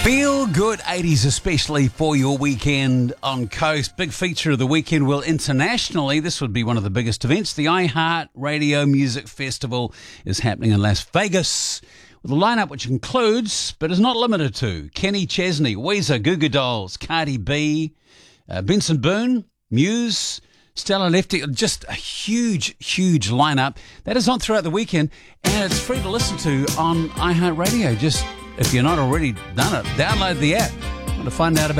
Feel good 80s, especially for your weekend on Coast. Big feature of the weekend. Well, internationally, this would be one of the biggest events. The iHeart Radio Music Festival is happening in Las Vegas with a lineup which includes, but is not limited to, Kenny Chesney, Weezer, Goo Goo Dolls, Cardi B, Benson Boone, Muse, Stella Lefty. Just a huge lineup. That is on throughout the weekend, and it's free to listen to on iHeart Radio. Just, if you're not already done it, download the app. Want to find out about